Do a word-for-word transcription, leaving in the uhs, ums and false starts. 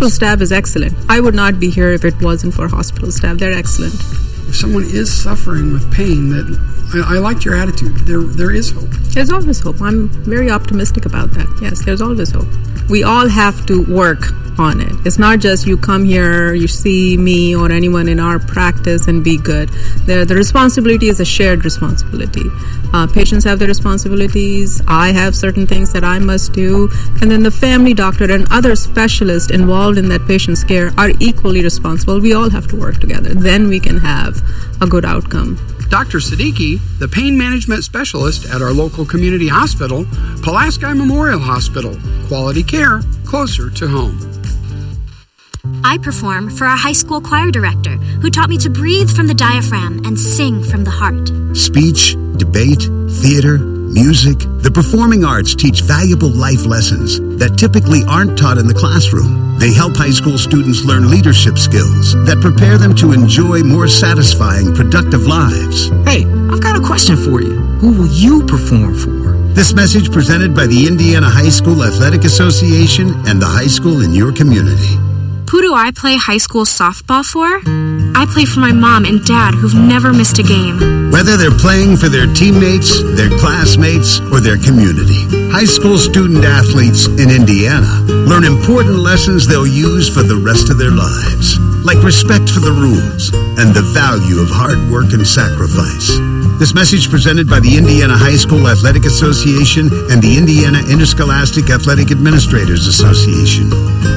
hospital staff is excellent. I would not be here if it wasn't for hospital staff. They're excellent. If someone is suffering with pain, that I, I liked your attitude. There, there is hope. There's always hope. I'm very optimistic about that. Yes, there's always hope. We all have to work on it. It's not just you come here, you see me or anyone in our practice and be good. The, the responsibility is a shared responsibility. Uh, patients have their responsibilities. I have certain things that I must do. And then the family doctor and other specialists involved in that patient's care are equally responsible. We all have to work together. Then we can have a good outcome. Doctor Siddiqui, the pain management specialist at our local community hospital, Pulaski Memorial Hospital. Quality care closer to home. I perform for our high school choir director, who taught me to breathe from the diaphragm and sing from the heart. Speech, debate, theater, music. The performing arts teach valuable life lessons that typically aren't taught in the classroom. They help high school students learn leadership skills that prepare them to enjoy more satisfying, productive lives. Hey, I've got a question for you. Who will you perform for? This message presented by the Indiana High School Athletic Association and the high school in your community. Who do I play high school softball for? I play for my mom and dad who've never missed a game. Whether they're playing for their teammates, their classmates, or their community, high school student athletes in Indiana learn important lessons they'll use for the rest of their lives, like respect for the rules and the value of hard work and sacrifice. This message presented by the Indiana High School Athletic Association and the Indiana Interscholastic Athletic Administrators Association.